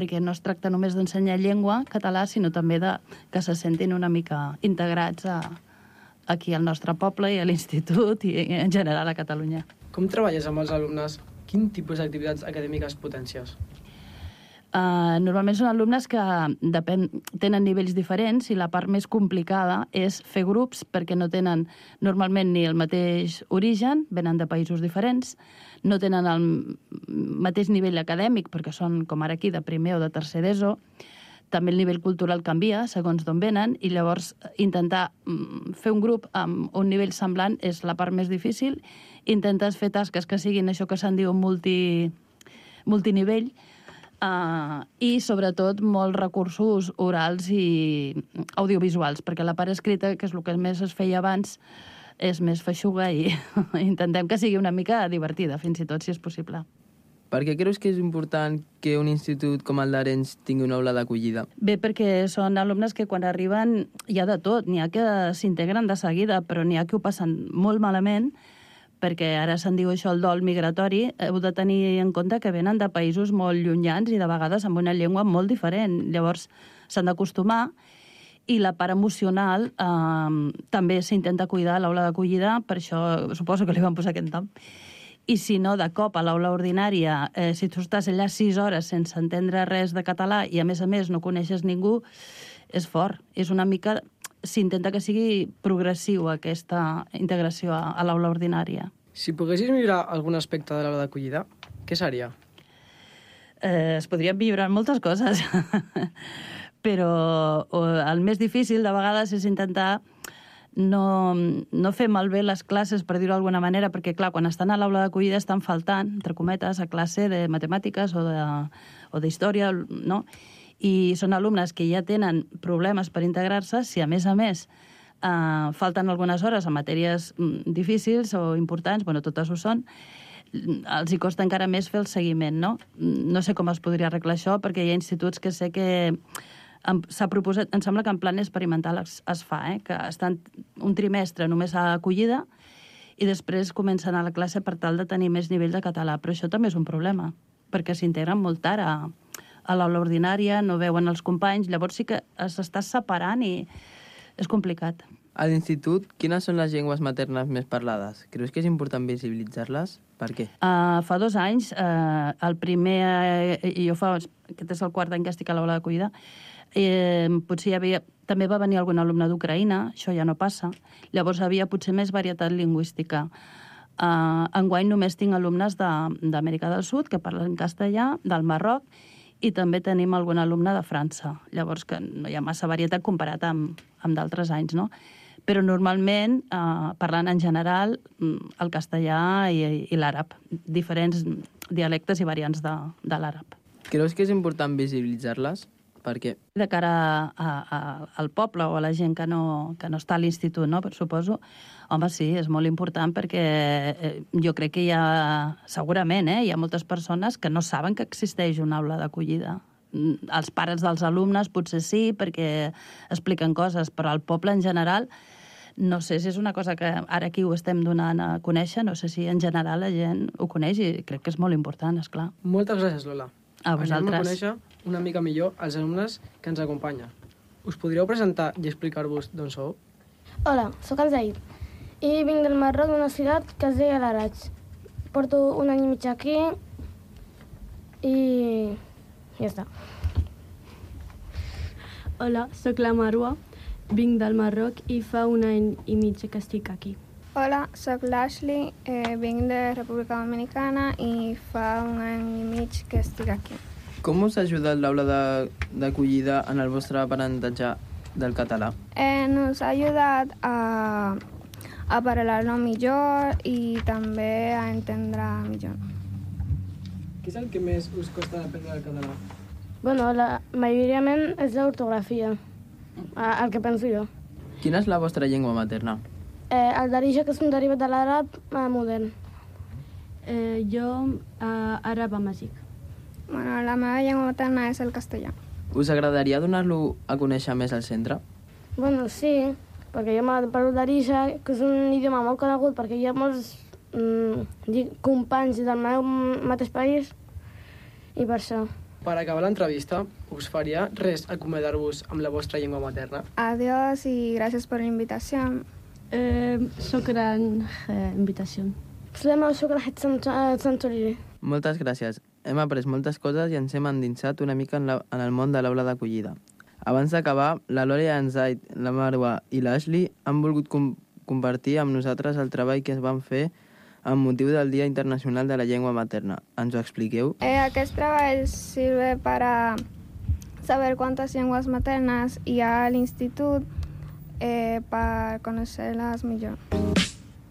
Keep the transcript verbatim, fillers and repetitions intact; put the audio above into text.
perquè no es tracta només d'ensenyar llengua català, sinó també de que se sentin una mica integrats a, aquí al nostre poble i a l'institut i en general a Catalunya. Com treballes amb els alumnes? Quin tipus d'activitats acadèmiques potencies? Uh, normalment són alumnes que depèn, tenen nivells diferents i la part més complicada és fer grups perquè no tenen normalment ni el mateix origen, venen de països diferents, no tenen el mateix nivell acadèmic perquè són, com ara aquí, de primer o de tercer d'ESO, també el nivell cultural canvia segons d'on venen i llavors intentar fer un grup amb un nivell semblant és la part més difícil. Intentes fer tasques que siguin això que se'n diu multi, multinivell, Uh, i sobretot molts recursos orals i audiovisuals, perquè la part escrita, que és el que més es feia abans, és més feixuga i intentem que sigui una mica divertida, fins i tot, si és possible. Per què creus que és important que un institut com el d'Arenys tingui una aula d'acollida? Bé, perquè són alumnes que quan arriben hi ha de tot. N'hi ha que s'integren de seguida, però n'hi ha que ho passen molt malament, perquè ara se'n diu això el dol migratori, heu de tenir en compte que venen de països molt llunyans i de vegades amb una llengua molt diferent. Llavors s'han d'acostumar i la part emocional eh, també s'intenta cuidar a l'aula d'acollida, per això suposo que li van posar aquest nom. I si no, de cop a l'aula ordinària, eh, si tu estàs allà sis hores sense entendre res de català i a més a més no coneixes ningú, és fort. És una mica... s'intenta que sigui progressiu aquesta integració a, a l'aula ordinària. Si poguessis millorar algun aspecte de l'aula d'acollida, què seria? Eh, es podrien millorar moltes coses, però el més difícil de vegades és intentar no, no fer malbé les classes, per dir-ho d'alguna manera, perquè, clar, quan estan a l'aula d'acollida estan faltant, entre cometes, a classe de matemàtiques o de, o d'història, no?, i són alumnes que ja tenen problemes per integrar-se, si a més a més eh, falten algunes hores a matèries difícils o importants, bueno, totes ho són, els hi costa encara més fer el seguiment, no? No sé com es podria arreglar això, perquè hi ha instituts que sé que s'ha proposat, em sembla que en plan experimental es, es fa, eh? Que estan un trimestre només a acollida i després comencen a la classe per tal de tenir més nivell de català, però això també és un problema, perquè s'integren molt tard a a l'aula ordinària, no veuen els companys, llavors sí que s'està separant i és complicat. A l'institut, quines són les llengües maternes més parlades? Creus que és important visibilitzar-les? Per què? Uh, fa dos anys, uh, el primer, uh, jo fa, aquest és el quart any que estic a l'aula d'acollida, eh, potser hi havia, també va venir algun alumne d'Ucraïna, això ja no passa, llavors havia potser més varietat lingüística. Uh, enguany només tinc alumnes d'Amèrica del Sud que parlen castellà, del Marroc, i també tenim algun alumne de França. Llavors, que no hi ha massa varietat comparat amb, amb d'altres anys, no? Però normalment, eh, parlant en general, el castellà i, i l'àrab. Diferents dialectes i variants de, de l'àrab. Creus que és important visibilitzar-les? Per què? De cara a, a, al poble o a la gent que no, que no està a l'institut, no? Però suposo, home, sí, és molt important perquè eh, jo crec que hi ha, segurament, eh, hi ha moltes persones que no saben que existeix una aula d'acollida. Els pares dels alumnes potser sí, perquè expliquen coses, però al poble en general no sé si és una cosa que ara aquí ho estem donant a conèixer, no sé si en general la gent ho coneix i crec que és molt important, esclar. Moltes gràcies, Lola. A vosaltres. Anem a conèixer una mica millor els alumnes que ens acompanyen. Us podríeu presentar i explicar-vos d'on sou? Hola, sóc el Zahid i vinc del Marroc, d'una ciutat que es deia l'Aratx. Porto un any i mig aquí i ja està. Hola, sóc la Marwa, vinc del Marroc i fa un any i mig que estic aquí. Hola, sóc l'Ashley, eh, vinc de República Dominicana i fa un any i mig que estic aquí. Com us ha ajudat l'aula d'acollida en el vostre aprenentatge del català? Eh, nos ha ajudat a, a parlar-lo millor i també a entendre millor. Què és el que més us costa aprendre el català? Bueno, la, majoritàriament és l'ortografia, el que penso jo. Quina és la vostra llengua materna? Eh, el darija, que és un derivat de l'àrab eh, modern. Eh, jo, eh, àrab amàgic. Bueno, la meva llengua materna és el castellà. Us agradaria donar-lo a conèixer més al centre? Bueno, sí, perquè jo parlo darija, que és un idioma molt conegut, perquè hi ha molts mm, companys del meu mateix país, i per això. Per acabar l'entrevista, us faria res acomiadar-vos amb la vostra llengua materna? Adiós y gracias por la invitación. آه، شكرا آه، invitation. بسلامة وشكرا حتى سمعتوا لي. Moltes gràcies. Hem après moltes coses i ens hem endinsat una mica en, la, en el món de l'aula d'acollida. Abans d'acabar, la Lòria, en Zaid, la Marwa i l'Ashley han volgut com compartir amb nosaltres el treball que es van fer amb motiu del Dia Internacional de la Llengua Materna. Ens ho expliqueu? Eh, aquest treball sirve para saber cuántas lenguas maternas y al instituto eh, para conocerlas mejor.